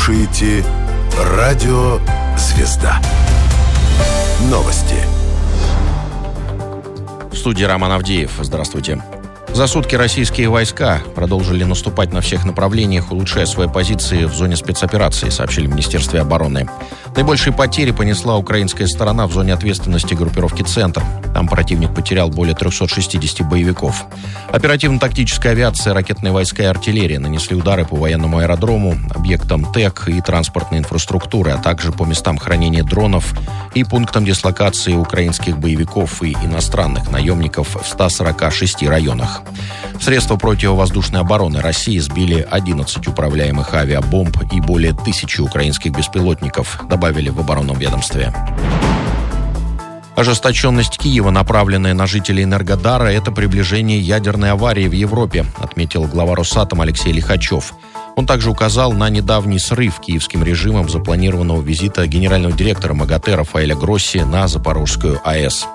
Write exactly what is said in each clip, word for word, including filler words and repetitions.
слушаете Радио «Звезда». Новости. В студии Роман Авдеев. Здравствуйте. За сутки российские войска продолжили наступать на всех направлениях, улучшая свои позиции в зоне спецоперации, сообщили в Министерстве обороны. Наибольшие потери понесла украинская сторона в зоне ответственности группировки «Центр». Там противник потерял более триста шестьдесят боевиков. Оперативно-тактическая авиация, ракетные войска и артиллерия нанесли удары по военному аэродрому, объектам ТЭК и транспортной инфраструктуры, а также по местам хранения дронов и пунктам дислокации украинских боевиков и иностранных наемников в ста сорока шести районах. Средства противовоздушной обороны России сбили одиннадцать управляемых авиабомб и более тысячи украинских беспилотников, добавили в оборонном ведомстве. Ожесточенность Киева, направленная на жителей Энергодара, это приближение ядерной аварии в Европе, отметил глава Росатом Алексей Лихачев. Он также указал на недавний срыв киевским режимом запланированного визита генерального директора МАГАТЭ Рафаэля Гросси на Запорожскую АЭС.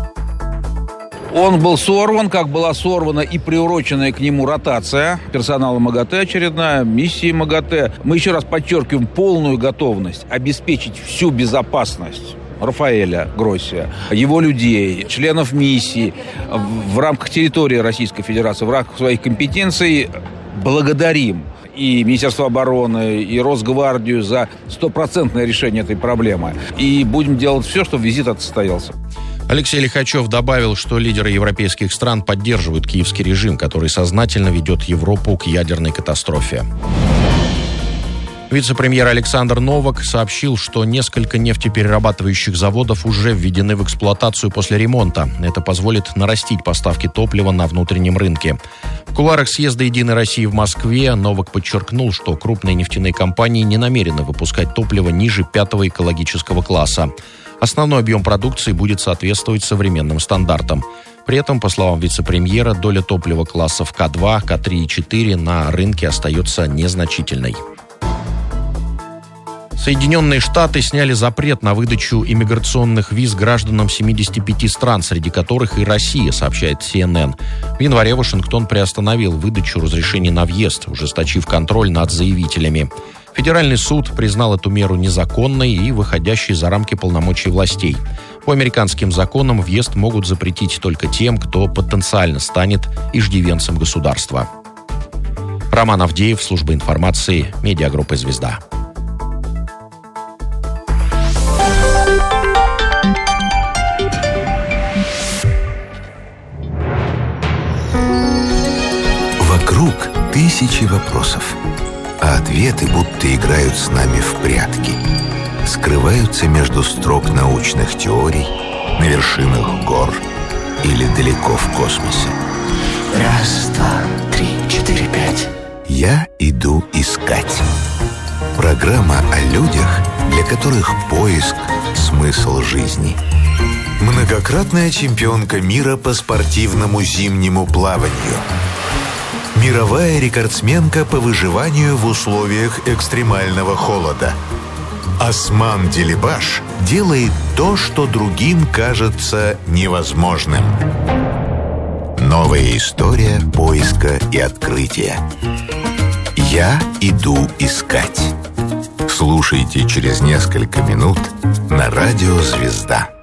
Он был сорван, как была сорвана и приуроченная к нему ротация персонала МАГАТЭ очередная, миссии МАГАТЭ. Мы еще раз подчеркиваем полную готовность обеспечить всю безопасность Рафаэля Гросси, его людей, членов миссии в рамках территории Российской Федерации, в рамках своих компетенций. Благодарим и Министерство обороны, и Росгвардию за стопроцентное решение этой проблемы. И будем делать все, чтобы визит этот состоялся. Алексей Лихачев добавил, что лидеры европейских стран поддерживают киевский режим, который сознательно ведет Европу к ядерной катастрофе. Вице-премьер Александр Новак сообщил, что несколько нефтеперерабатывающих заводов уже введены в эксплуатацию после ремонта. Это позволит нарастить поставки топлива на внутреннем рынке. В кулуарах съезда «Единой России» в Москве Новак подчеркнул, что крупные нефтяные компании не намерены выпускать топливо ниже пятого экологического класса. Основной объем продукции будет соответствовать современным стандартам. При этом, по словам вице-премьера, доля топлива классов К два, К три и четыре на рынке остается незначительной. Соединенные Штаты сняли запрет на выдачу иммиграционных виз гражданам семидесяти пяти стран, среди которых и Россия, сообщает Си Эн Эн. В январе Вашингтон приостановил выдачу разрешений на въезд, ужесточив контроль над заявителями. Федеральный суд признал эту меру незаконной и выходящей за рамки полномочий властей. По американским законам въезд могут запретить только тем, кто потенциально станет иждивенцем государства. Роман Авдеев, служба информации, медиагруппа «Звезда». Вокруг тысячи вопросов, а ответы будто играют с нами в прятки. Скрываются между строк научных теорий, на вершинах гор или далеко в космосе. Раз, два, три, четыре, пять. Я иду искать. Программа о людях, для которых поиск – смысл жизни. Многократная чемпионка мира по спортивному зимнему плаванию. Мировая рекордсменка по выживанию в условиях экстремального холода. Осман Делибаш делает то, что другим кажется невозможным. Новая история поиска и открытия. Я иду искать. Слушайте через несколько минут на радио «Звезда».